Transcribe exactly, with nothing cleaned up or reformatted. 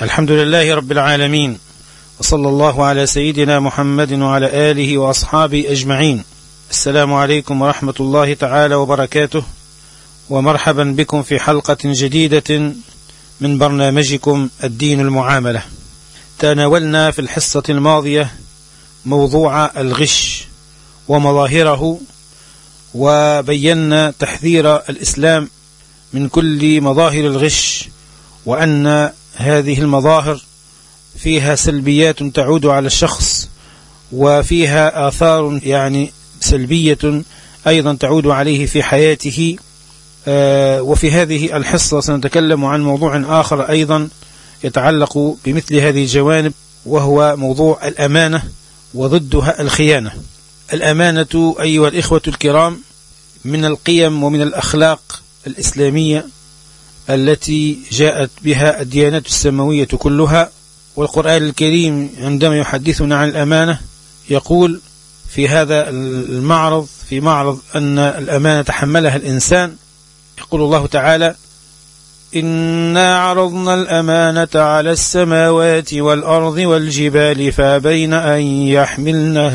الحمد لله رب العالمين، وصلى الله على سيدنا محمد وعلى آله وأصحابه أجمعين. السلام عليكم ورحمة الله تعالى وبركاته، ومرحبا بكم في حلقة جديدة من برنامجكم الدين المعاملة. تناولنا في الحصة الماضية موضوع الغش ومظاهره، وبينا تحذير الإسلام من كل مظاهر الغش، وأن هذه المظاهر فيها سلبيات تعود على الشخص، وفيها آثار يعني سلبية أيضا تعود عليه في حياته. وفي هذه الحصة سنتكلم عن موضوع آخر أيضا يتعلق بمثل هذه الجوانب، وهو موضوع الأمانة وضدها الخيانة. الأمانة أيها الإخوة الكرام من القيم ومن الأخلاق الإسلامية التي جاءت بها الديانات السماوية كلها، والقرآن الكريم عندما يحدثنا عن الأمانة يقول في هذا المعرض في معرض أن الأمانة تحملها الإنسان، يقول الله تعالى: إنا عرضنا الأمانة على السماوات والأرض والجبال فأبين أن يحملنها